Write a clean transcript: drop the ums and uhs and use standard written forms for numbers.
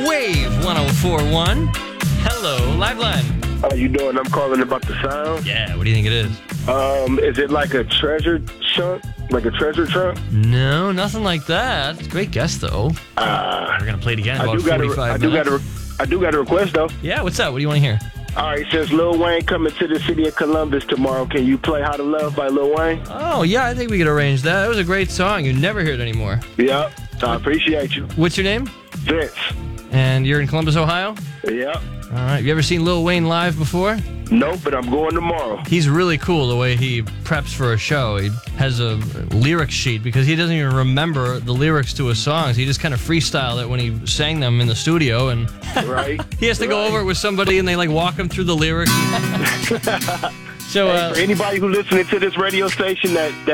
Wave 104.1. Hello, Liveline. How you doing? I'm calling about the sound. Yeah, what do you think it is? Is it like a treasure chunk? Like a treasure trunk? No, nothing like that. It's a great guess, though. We're going to play it again in about 45 minutes. I do got a request, though. Yeah, what's up? What do you want to hear? All right, since Lil Wayne coming to the city of Columbus tomorrow, can you play How to Love by Lil Wayne? Oh, yeah, I think we could arrange that. That was a great song. You never hear it anymore. Yep. I appreciate you. What's your name? Vince. And you're in Columbus, Ohio? Yep. All right. You ever seen Lil Wayne live before? Nope, but I'm going tomorrow. He's really cool the way he preps for a show. He has a lyric sheet because he doesn't even remember the lyrics to his songs. He just kind of freestyled it when he sang them in the studio, and right. He has to go over it with somebody, and they like walk him through the lyrics. So, for anybody who's listening to this radio station that